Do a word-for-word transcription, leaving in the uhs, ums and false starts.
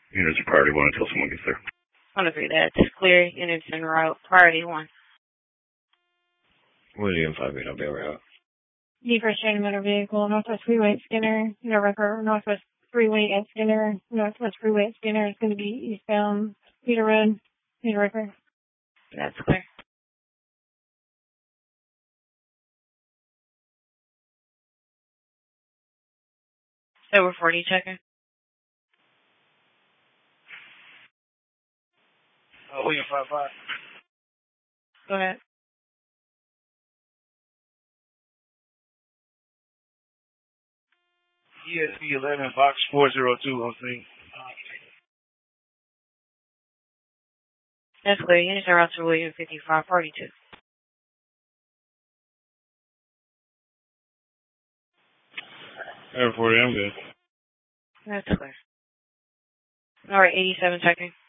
Units are priority one until someone gets there. one oh three, that's clear. Units en route. Priority one. William five eight, I'll be over out. D for straight motor vehicle, Northwest Freeway at Skinner. No record, Northwest Freeway at Skinner. Northwest Freeway at Skinner is going to be eastbound Peter Road. Peter River. That's clear. Over forty, checking. Uh, William five five. Go ahead. E S P eleven, box four zero two, on scene. That's clear. Units are out to William fifty-five forty-two. Air forty, I'm good. That's clear. All right, eighty-seven checking.